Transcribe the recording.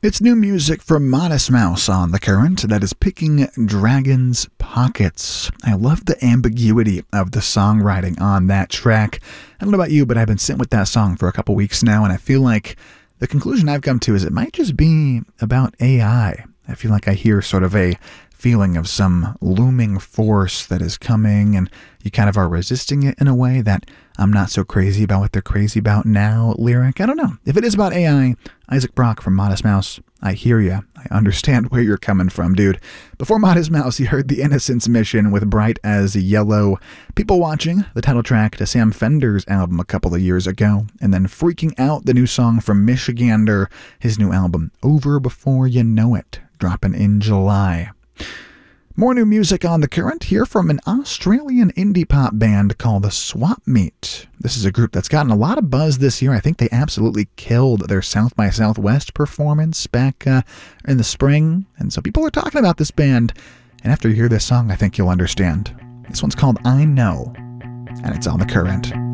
It's new music from Modest Mouse on The Current that is picking Dragon's Pockets. I love the ambiguity of the songwriting on that track. I don't know about you, but I've been sitting with that song for a couple weeks now, and I feel like the conclusion I've come to is it might just be about AI. I feel like I hear sort of a feeling of some looming force that is coming, and you kind of are resisting it in a way that I'm not so crazy about what they're crazy about now lyric. I don't know. If it is about AI, Isaac Brock from Modest Mouse, I hear ya. I understand where you're coming from, dude. Before Modest Mouse, you heard The Innocence Mission with Bright as Yellow, People Watching, the title track to Sam Fender's album a couple of years ago, and then Freaking Out, the new song from Michigander, his new album Over Before You Know It, dropping in July. More new music on The Current here from an Australian indie pop band called the Swap Meet. This is a group that's gotten a lot of buzz this year. I think they absolutely killed their South by Southwest performance back in the spring. And so people are talking about this band. And after you hear this song, I think you'll understand. This one's called I Know, and it's on The Current.